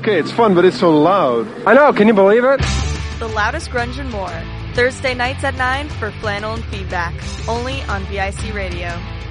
okay, it's fun, but it's so loud. I know, can you believe it? The loudest grunge and more. Thursday nights at 9 for Flannel and Feedback. Only on VIC Radio.